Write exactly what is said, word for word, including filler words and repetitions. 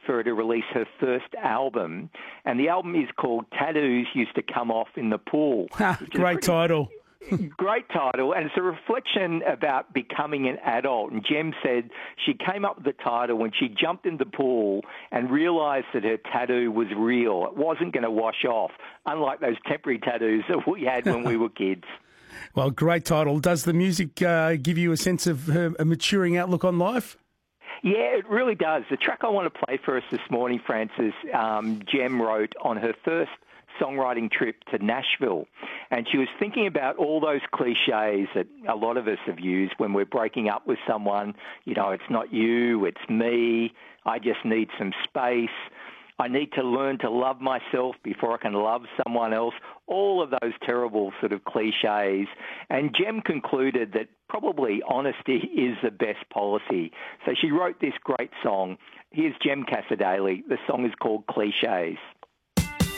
for her to release her first album. And the album is called Tattoos Used to Come Off in the Pool. Great pretty, title. Great title, and it's a reflection about becoming an adult. And Jem said she came up with the title when she jumped in the pool and realised that her tattoo was real. It wasn't going to wash off, unlike those temporary tattoos that we had when we were kids. Well, great title. Does the music uh, give you a sense of uh, a maturing outlook on life? Yeah, it really does. The track I want to play for us this morning, Francis, um, Jem wrote on her first songwriting trip to Nashville. And she was thinking about all those cliches that a lot of us have used when we're breaking up with someone. You know, it's not you, it's me. I just need some space. I need to learn to love myself before I can love someone else. All of those terrible sort of cliches. And Jem concluded that probably honesty is the best policy. So she wrote this great song. Here's Jem Cassadaly. The song is called Cliches.